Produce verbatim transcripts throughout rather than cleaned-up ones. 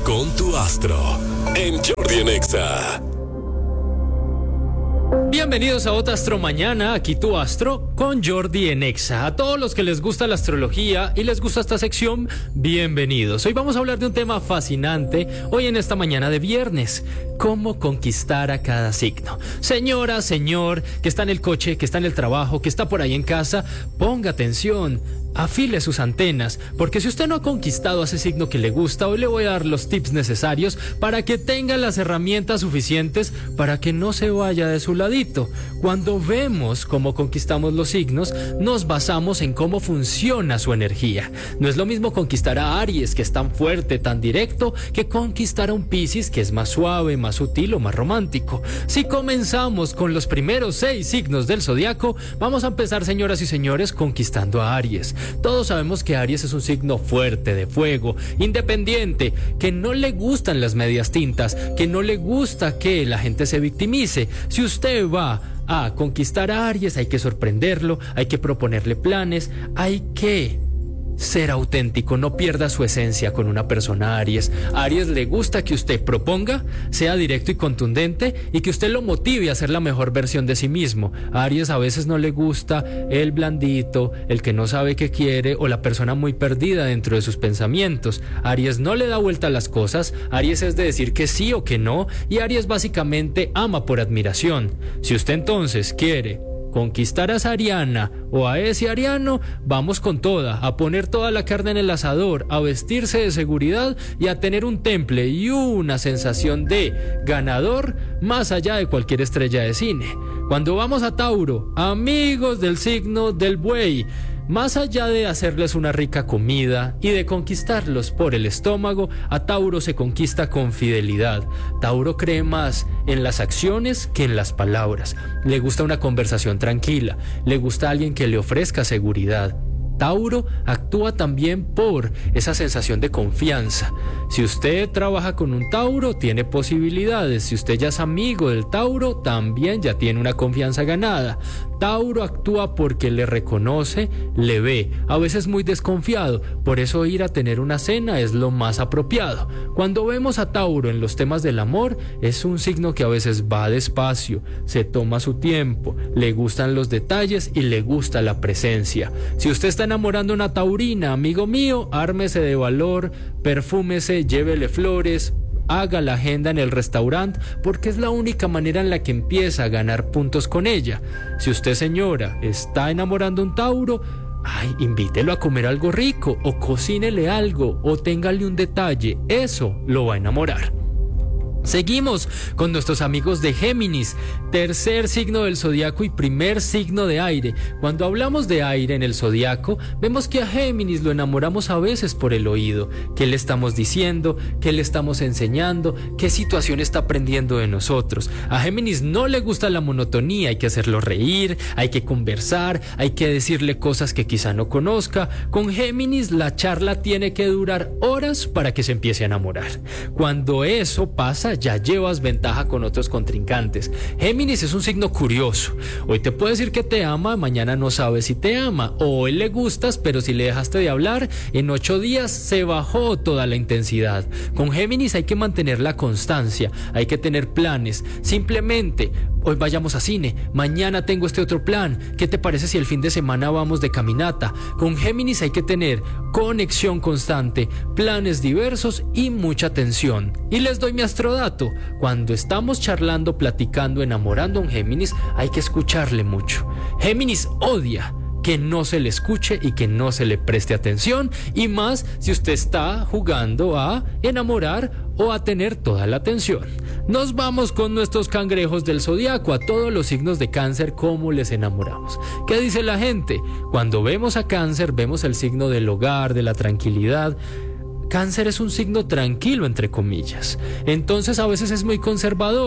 con tu astro en Jordi en Exa. Bienvenidos a Otra Astro Mañana, aquí tu astro con Jordi en Exa. A todos los que les gusta la astrología y les gusta esta sección, bienvenidos. Hoy vamos a hablar de un tema fascinante, hoy en esta mañana de viernes: cómo conquistar a cada signo. Señora, señor, que está en el coche, que está en el trabajo, que está por ahí en casa, ponga atención, afile sus antenas, porque si usted no ha conquistado a ese signo que le gusta, hoy le voy a dar los tips necesarios para que tenga las herramientas suficientes para que no se vaya de su ladito. Cuando vemos cómo conquistamos los signos, nos basamos en cómo funciona su energía. No es lo mismo conquistar a Aries, que es tan fuerte, tan directo, que conquistar a un Piscis, que es más suave, más sutil o más romántico. Si comenzamos con los primeros seis signos del zodiaco, vamos a empezar, señoras y señores, conquistando a Aries. Todos sabemos que Aries es un signo fuerte, de fuego, independiente, que no le gustan las medias tintas, que no le gusta que la gente se victimice. Si usted va a conquistar a Aries, hay que sorprenderlo, hay que proponerle planes, hay que ser auténtico, no pierda su esencia con una persona Aries. A Aries le gusta que usted proponga, sea directo y contundente y que usted lo motive a ser la mejor versión de sí mismo. A Aries a veces no le gusta el blandito, el que no sabe qué quiere o la persona muy perdida dentro de sus pensamientos. A Aries no le da vuelta a las cosas, Aries es de decir que sí o que no, y Aries básicamente ama por admiración. Si usted entonces quiere conquistar a esa Ariana o a ese Ariano, vamos con toda, a poner toda la carne en el asador, a vestirse de seguridad y a tener un temple y una sensación de ganador más allá de cualquier estrella de cine. Cuando vamos a Tauro, amigos del signo del buey, más allá de hacerles una rica comida y de conquistarlos por el estómago, a Tauro se conquista con fidelidad. Tauro cree más en las acciones que en las palabras. Le gusta una conversación tranquila, le gusta alguien que le ofrezca seguridad. Tauro actúa también por esa sensación de confianza. Si usted trabaja con un Tauro, tiene posibilidades. Si usted ya es amigo del Tauro, también ya tiene una confianza ganada. Tauro actúa porque le reconoce, le ve, a veces muy desconfiado, por eso ir a tener una cena es lo más apropiado. Cuando vemos a Tauro en los temas del amor, es un signo que a veces va despacio, se toma su tiempo, le gustan los detalles y le gusta la presencia. Si usted está enamorando a una taurina, amigo mío, ármese de valor, perfúmese, llévele flores, haga la agenda en el restaurante, porque es la única manera en la que empieza a ganar puntos con ella. Si usted, señora, está enamorando a un Tauro, ay, invítelo a comer algo rico, o cocínele algo, o téngale un detalle, eso lo va a enamorar. Seguimos con nuestros amigos de Géminis, tercer signo del zodiaco y primer signo de aire. Cuando hablamos de aire en el zodiaco, vemos que a Géminis lo enamoramos a veces por el oído. ¿Qué le estamos diciendo? ¿Qué le estamos enseñando? ¿Qué situación está aprendiendo de nosotros? A Géminis no le gusta la monotonía, hay que hacerlo reír, hay que conversar, hay que decirle cosas que quizá no conozca. Con Géminis la charla tiene que durar horas para que se empiece a enamorar. Cuando eso pasa, ya llevas ventaja con otros contrincantes. Géminis es un signo curioso. Hoy te puede decir que te ama, mañana no sabe si te ama. O hoy le gustas, pero si le dejaste de hablar, en ocho días se bajó toda la intensidad. Con Géminis hay que mantener la constancia, hay que tener planes. Simplemente, hoy vayamos a cine, mañana tengo este otro plan. ¿Qué te parece si el fin de semana vamos de caminata? Con Géminis hay que tener conexión constante, planes diversos y mucha atención. Y les doy mi astrodato. Cuando estamos charlando, platicando, enamorando a un Géminis, hay que escucharle mucho. Géminis odia que no se le escuche y que no se le preste atención, y más si usted está jugando a enamorar o a tener toda la atención. Nos vamos con nuestros cangrejos del zodiaco, a todos los signos de Cáncer, cómo les enamoramos. ¿Qué dice la gente? Cuando vemos a Cáncer, vemos el signo del hogar, de la tranquilidad. Cáncer es un signo tranquilo, entre comillas. Entonces a veces es muy conservador.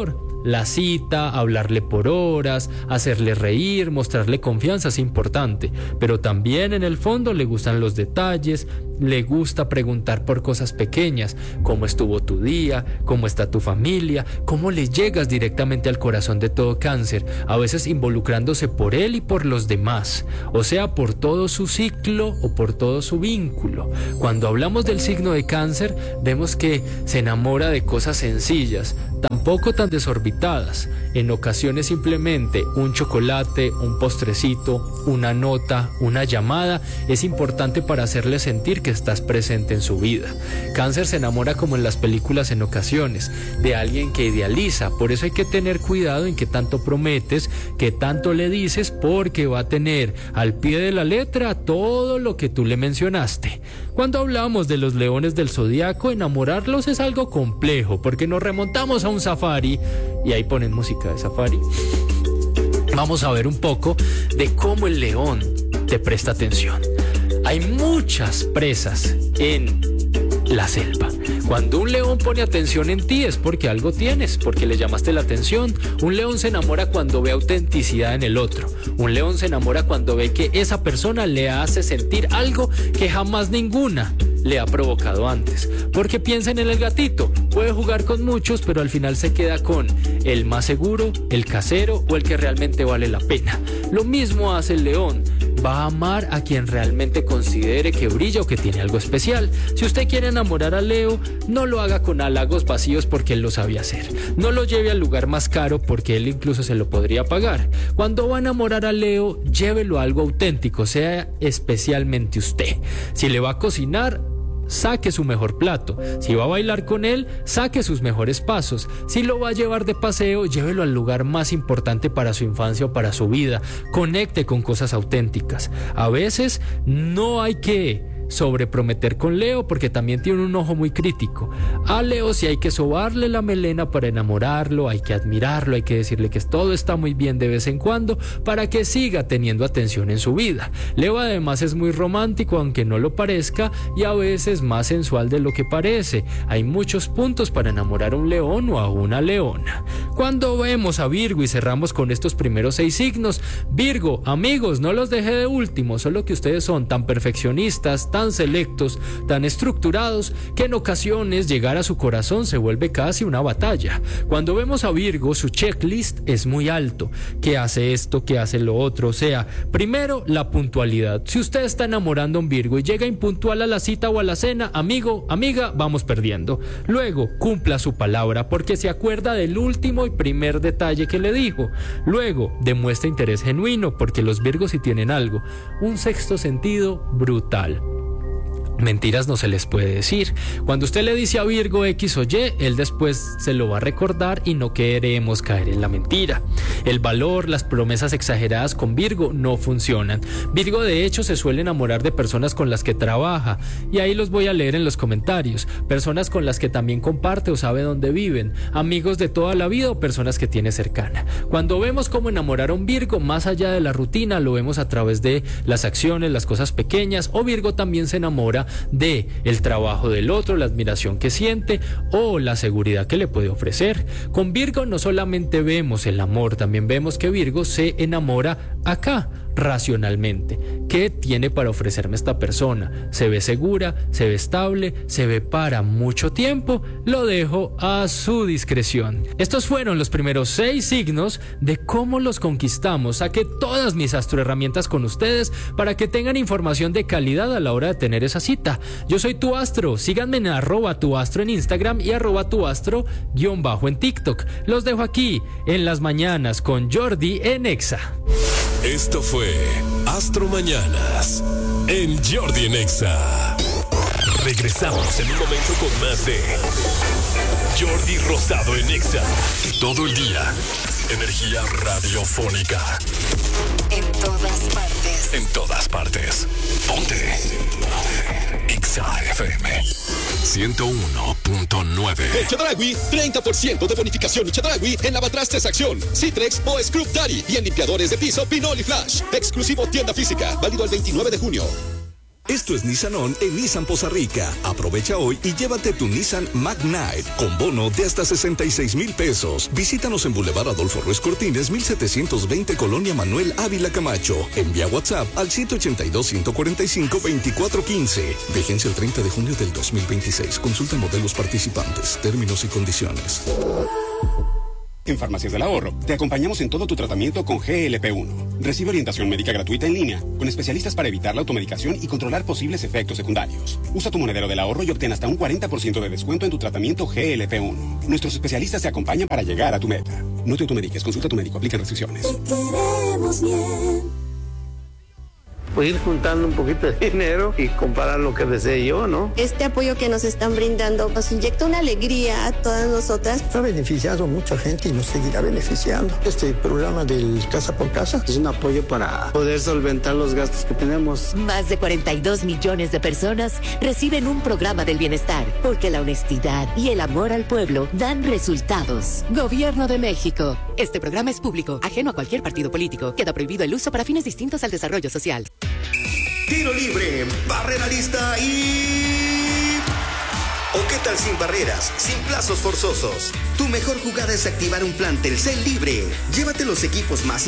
la cita, hablarle por horas, hacerle reír, mostrarle confianza es importante, pero también en el fondo le gustan los detalles, le gusta preguntar por cosas pequeñas, cómo estuvo tu día, cómo está tu familia, cómo le llegas directamente al corazón de todo Cáncer, a veces involucrándose por él y por los demás, o sea, por todo su ciclo o por todo su vínculo. Cuando hablamos del signo de Cáncer, vemos que se enamora de cosas sencillas, tampoco tan desorbitadas. En ocasiones simplemente un chocolate, un postrecito, una nota, una llamada es importante para hacerle sentir que estás presente en su vida. Cáncer se enamora como en las películas en ocasiones, de alguien que idealiza, por eso hay que tener cuidado en qué tanto prometes, qué tanto le dices, porque va a tener al pie de la letra todo lo que tú le mencionaste. Cuando hablamos de los leones del zodiaco, enamorarlos es algo complejo, porque nos remontamos a un safari, y ahí ponen música de safari. Vamos a ver un poco de cómo el león te presta atención. Hay muchas presas en la selva. Cuando un león pone atención en ti es porque algo tienes, porque le llamaste la atención. Un león se enamora cuando ve autenticidad en el otro. Un león se enamora cuando ve que esa persona le hace sentir algo que jamás ninguna le ha provocado antes. Porque piensen en el gatito, puede jugar con muchos, pero al final se queda con el más seguro, el casero o el que realmente vale la pena. Lo mismo hace el león. Va a amar a quien realmente considere que brilla o que tiene algo especial. Si usted quiere enamorar a Leo, no lo haga con halagos vacíos porque él lo sabía hacer. No lo lleve al lugar más caro porque él incluso se lo podría pagar. Cuando va a enamorar a Leo, llévelo a algo auténtico, sea especialmente usted. Si le va a cocinar, saque su mejor plato. Si va a bailar con él, saque sus mejores pasos. Si lo va a llevar de paseo, llévelo al lugar más importante para su infancia o para su vida. Conecte con cosas auténticas. A veces no hay que sobreprometer con Leo porque también tiene un ojo muy crítico. A Leo sí hay que sobarle la melena para enamorarlo, hay que admirarlo, hay que decirle que todo está muy bien de vez en cuando para que siga teniendo atención en su vida. Leo además es muy romántico aunque no lo parezca y a veces más sensual de lo que parece. Hay muchos puntos para enamorar a un león o a una leona. Cuando vemos a Virgo y cerramos con estos primeros seis signos, Virgo, amigos, no los dejé de último, solo que ustedes son tan perfeccionistas, tan selectos, tan estructurados, que en ocasiones llegar a su corazón se vuelve casi una batalla. Cuando vemos a Virgo, su checklist es muy alto. ¿Qué hace esto? ¿Qué hace lo otro? O sea, primero, la puntualidad. Si usted está enamorando a un Virgo y llega impuntual a la cita o a la cena, amigo, amiga, vamos perdiendo. Luego, cumpla su palabra porque se acuerda del último y primer detalle que le dijo. Luego, demuestra interés genuino porque los Virgos sí tienen algo, un sexto sentido brutal. Mentiras no se les puede decir. Cuando usted le dice a Virgo X o Y, él después se lo va a recordar y no queremos caer en la mentira. El valor, las promesas exageradas con Virgo no funcionan. Virgo de hecho se suele enamorar de personas con las que trabaja y ahí los voy a leer en los comentarios. Personas con las que también comparte o sabe dónde viven, amigos de toda la vida o personas que tiene cercana. Cuando vemos cómo enamorar a un Virgo más allá de la rutina, lo vemos a través de las acciones, las cosas pequeñas, o Virgo también se enamora de el trabajo del otro, la admiración que siente o la seguridad que le puede ofrecer. Con Virgo no solamente vemos el amor, también vemos que Virgo se enamora acá, racionalmente. ¿Qué tiene para ofrecerme esta persona? ¿Se ve segura? ¿Se ve estable? ¿Se ve para mucho tiempo? Lo dejo a su discreción. Estos fueron los primeros seis signos de cómo los conquistamos. Saqué todas mis astroherramientas con ustedes para que tengan información de calidad a la hora de tener esa cita. Yo soy tu astro. Síganme en arroba tu astro en Instagram y arroba tu astro guión bajo en TikTok. Los dejo aquí en las mañanas con Jordi en Exa. Esto fue Astro Mañanas en Jordi en Exa. Regresamos en un momento con más de Jordi Rosado en Exa. Todo el día. Energía radiofónica. En todas partes. En todas partes. Ponte. Exa F M ciento uno punto nueve. En Chedraui, treinta por ciento de bonificación Chedraui en lavatrastes Acción, Citrex o Scrub Daddy y en limpiadores de piso Pinol y Flash. Exclusivo tienda física, válido el veintinueve de junio. Esto es Nissan On en Nissan Poza Rica. Aprovecha hoy y llévate tu Nissan Magnite con bono de hasta sesenta y seis mil pesos. Visítanos en Boulevard Adolfo Ruiz Cortines, mil setecientos veinte, Colonia Manuel Ávila Camacho. Envía WhatsApp al ciento ochenta y dos, ciento cuarenta y cinco, veinticuatro quince. Vigencia el treinta de junio del dos mil veintiséis. Consulta modelos participantes, términos y condiciones. En Farmacias del Ahorro, te acompañamos en todo tu tratamiento con G L P uno. Recibe orientación médica gratuita en línea, con especialistas para evitar la automedicación y controlar posibles efectos secundarios. Usa tu monedero del ahorro y obtén hasta un cuarenta por ciento de descuento en tu tratamiento G L P uno. Nuestros especialistas te acompañan para llegar a tu meta. No te automediques, consulta a tu médico, aplica restricciones. Te queremos bien. Pues ir juntando un poquito de dinero y comparar lo que desee yo, ¿no? Este apoyo que nos están brindando nos inyecta una alegría a todas nosotras. Ha beneficiado a mucha gente y nos seguirá beneficiando. Este programa del Casa por Casa es un apoyo para poder solventar los gastos que tenemos. Más de cuarenta y dos millones de personas reciben un programa del bienestar, porque la honestidad y el amor al pueblo dan resultados. Gobierno de México. Este programa es público, ajeno a cualquier partido político. Queda prohibido el uso para fines distintos al desarrollo social. Tiro libre, barrera lista y... ¿O qué tal sin barreras, sin plazos forzosos? Tu mejor jugada es activar un plan Telcel libre. Llévate los equipos más